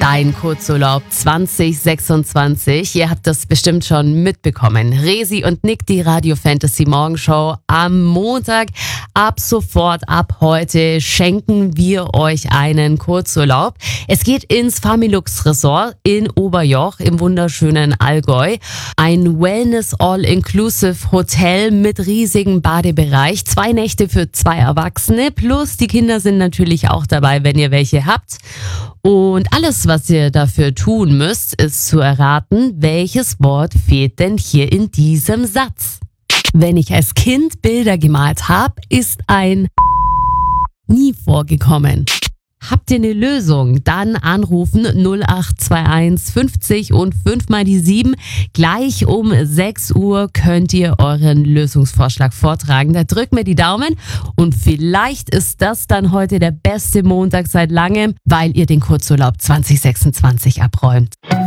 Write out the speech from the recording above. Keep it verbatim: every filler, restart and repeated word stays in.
Dein Kurzurlaub zwanzig sechsundzwanzig. Ihr habt das bestimmt schon mitbekommen. Resi und Nick, die Radio Fantasy Morgenshow am Montag. Ab sofort, ab heute schenken wir euch einen Kurzurlaub. Es geht ins Familux Resort in Oberjoch im wunderschönen Allgäu. Ein Wellness All-Inclusive Hotel mit riesigem Badebereich. Zwei Nächte für zwei Erwachsene plus die Kinder sind natürlich auch dabei, wenn ihr welche habt. Und alles, was ihr dafür tun müsst, ist zu erraten, welches Wort fehlt denn hier in diesem Satz. Wenn ich als Kind Bilder gemalt habe, ist ein nie vorgekommen. Habt ihr eine Lösung? Dann anrufen null acht zwei eins fünfzig und fünf mal die sieben. Gleich um sechs Uhr könnt ihr euren Lösungsvorschlag vortragen. Da drückt mir die Daumen und vielleicht ist das dann heute der beste Montag seit langem, weil ihr den Kurzurlaub zwanzig sechsundzwanzig abräumt.